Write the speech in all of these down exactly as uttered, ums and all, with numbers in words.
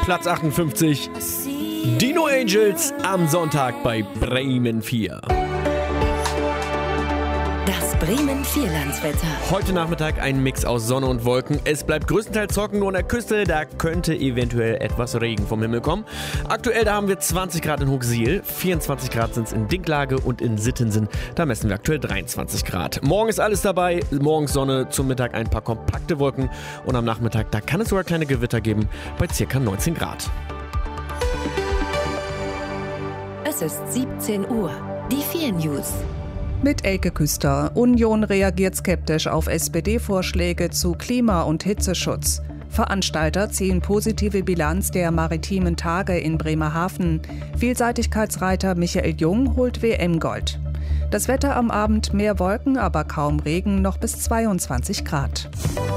Platz achtundfünfzig. Dino Angels am Sonntag bei Bremen vier. Das Bremen vier-Landswetter. Heute Nachmittag ein Mix aus Sonne und Wolken. Es bleibt größtenteils trocken, nur an der Küste. Da könnte eventuell etwas Regen vom Himmel kommen. Aktuell, da haben wir zwanzig Grad in Hochsiel, vierundzwanzig Grad sind es in Dinklage und in Sittensen. Da messen wir aktuell dreiundzwanzig Grad. Morgen ist alles dabei. Morgens Sonne, zum Mittag ein paar kompakte Wolken. Und am Nachmittag, da kann es sogar kleine Gewitter geben bei ca. neunzehn Grad. Es ist siebzehn Uhr. Die vier News. Mit Elke Küster. Union reagiert skeptisch auf S P D-Vorschläge zu Klima- und Hitzeschutz. Veranstalter ziehen positive Bilanz der maritimen Tage in Bremerhaven. Vielseitigkeitsreiter Michael Jung holt W M-Gold. Das Wetter am Abend mehr Wolken, aber kaum Regen, noch bis zweiundzwanzig Grad.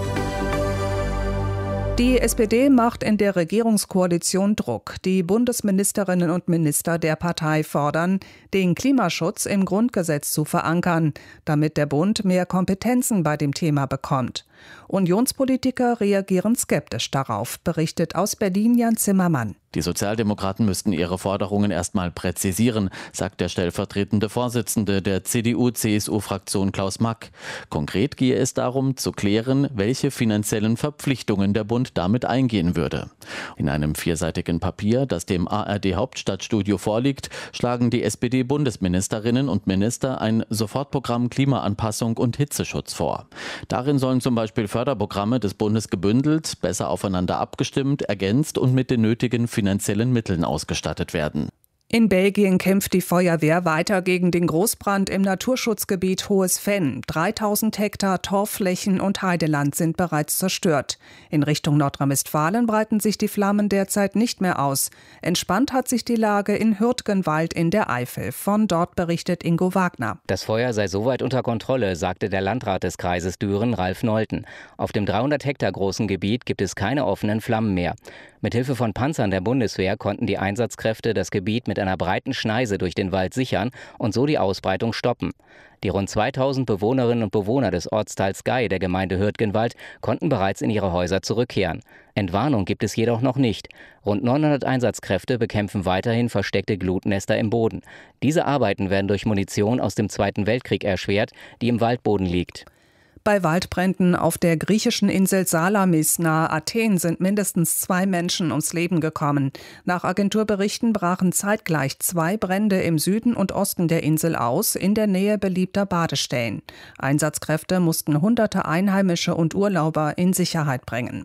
Die S P D macht in der Regierungskoalition Druck. Die Bundesministerinnen und Minister der Partei fordern, den Klimaschutz im Grundgesetz zu verankern, damit der Bund mehr Kompetenzen bei dem Thema bekommt. Unionspolitiker reagieren skeptisch darauf, berichtet aus Berlin Jan Zimmermann. Die Sozialdemokraten müssten ihre Forderungen erstmal präzisieren, sagt der stellvertretende Vorsitzende der C D U C S U-Fraktion Klaus Mack. Konkret gehe es darum, zu klären, welche finanziellen Verpflichtungen der Bund damit eingehen würde. In einem vierseitigen Papier, das dem A R D-Hauptstadtstudio vorliegt, schlagen die S P D-Bundesministerinnen und Minister ein Sofortprogramm Klimaanpassung und Hitzeschutz vor. Darin sollen zum Beispiel Förderprogramme des Bundes gebündelt, besser aufeinander abgestimmt, ergänzt und mit den nötigen finanziellen Mitteln ausgestattet werden. In Belgien kämpft die Feuerwehr weiter gegen den Großbrand im Naturschutzgebiet Hohes Venn. dreitausend Hektar Torfflächen und Heideland sind bereits zerstört. In Richtung Nordrhein-Westfalen breiten sich die Flammen derzeit nicht mehr aus. Entspannt hat sich die Lage in Hürtgenwald in der Eifel. Von dort berichtet Ingo Wagner. Das Feuer sei soweit unter Kontrolle, sagte der Landrat des Kreises Düren, Ralf Nolten. Auf dem dreihundert Hektar großen Gebiet gibt es keine offenen Flammen mehr. Mithilfe von Panzern der Bundeswehr konnten die Einsatzkräfte das Gebiet mit einer breiten Schneise durch den Wald sichern und so die Ausbreitung stoppen. Die rund zweitausend Bewohnerinnen und Bewohner des Ortsteils Gei der Gemeinde Hürtgenwald konnten bereits in ihre Häuser zurückkehren. Entwarnung gibt es jedoch noch nicht. Rund neunhundert Einsatzkräfte bekämpfen weiterhin versteckte Glutnester im Boden. Diese Arbeiten werden durch Munition aus dem Zweiten Weltkrieg erschwert, die im Waldboden liegt. Bei Waldbränden auf der griechischen Insel Salamis nahe Athen sind mindestens zwei Menschen ums Leben gekommen. Nach Agenturberichten brachen zeitgleich zwei Brände im Süden und Osten der Insel aus, in der Nähe beliebter Badestellen. Einsatzkräfte mussten hunderte Einheimische und Urlauber in Sicherheit bringen.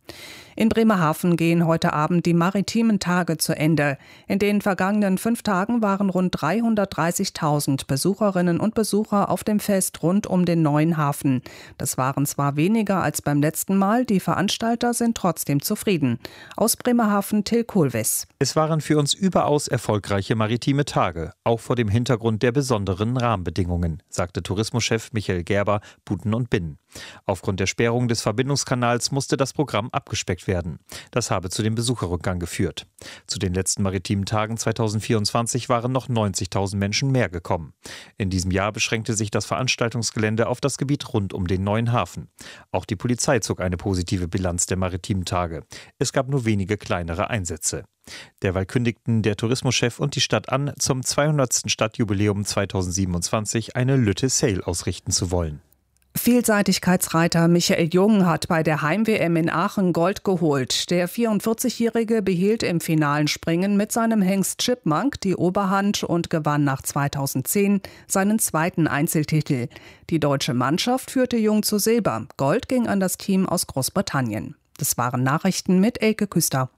In Bremerhaven gehen heute Abend die maritimen Tage zu Ende. In den vergangenen fünf Tagen waren rund dreihundertdreißigtausend Besucherinnen und Besucher auf dem Fest rund um den neuen Hafen. Das waren zwar weniger als beim letzten Mal, die Veranstalter sind trotzdem zufrieden. Aus Bremerhaven Till Kohlwes. Es waren für uns überaus erfolgreiche maritime Tage, auch vor dem Hintergrund der besonderen Rahmenbedingungen, sagte Tourismuschef Michael Gerber, Buden und Binnen. Aufgrund der Sperrung des Verbindungskanals musste das Programm abgespeckt werden. Das habe zu dem Besucherrückgang geführt. Zu den letzten maritimen Tagen zweitausendvierundzwanzig waren noch neunzigtausend Menschen mehr gekommen. In diesem Jahr beschränkte sich das Veranstaltungsgelände auf das Gebiet rund um den neuen Hafen. Auch die Polizei zog eine positive Bilanz der maritimen Tage. Es gab nur wenige kleinere Einsätze. Derweil kündigten der Tourismuschef und die Stadt an, zum zweihundertsten Stadtjubiläum zweitausendsiebenundzwanzig eine Lütte Sail ausrichten zu wollen. Vielseitigkeitsreiter Michael Jung hat bei der Heim-W M in Aachen Gold geholt. Der vierundvierzigjährige behielt im finalen Springen mit seinem Hengst Chipmunk die Oberhand und gewann nach zweitausendzehn seinen zweiten Einzeltitel. Die deutsche Mannschaft führte Jung zu Silber. Gold ging an das Team aus Großbritannien. Das waren Nachrichten mit Elke Küster.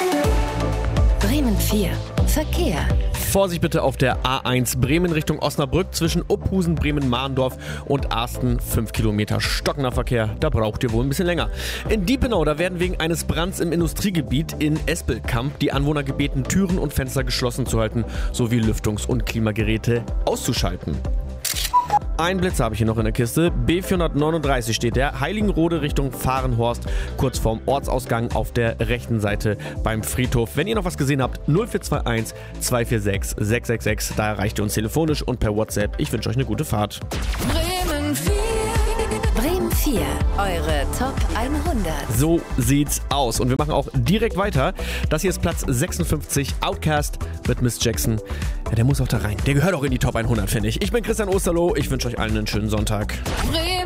Bremen vier. Verkehr. Vorsicht bitte auf der A eins Bremen Richtung Osnabrück zwischen Opphusen, Bremen-Mahndorf und Arsten. fünf Kilometer stockender Verkehr, da braucht ihr wohl ein bisschen länger. In Diepenau, da werden wegen eines Brands im Industriegebiet in Espelkamp die Anwohner gebeten, Türen und Fenster geschlossen zu halten, sowie Lüftungs- und Klimageräte auszuschalten. Ein Blitz habe ich hier noch in der Kiste. B vierhundertneununddreißig steht der, Heiligenrode Richtung Fahrenhorst, kurz vorm Ortsausgang auf der rechten Seite beim Friedhof. Wenn ihr noch was gesehen habt, null vier zwei eins zwei vier sechs sechs sechs sechs, da erreicht ihr uns telefonisch und per WhatsApp. Ich wünsche euch eine gute Fahrt. Bremen vier. Bremen vier. Eure Top hundert. So sieht's aus. Und wir machen auch direkt weiter. Das hier ist Platz sechsundfünfzig. Outkast mit Miss Jackson. Ja, der muss auch da rein. Der gehört auch in die Top hundert, finde ich. Ich bin Christian Osterloh. Ich wünsche euch allen einen schönen Sonntag.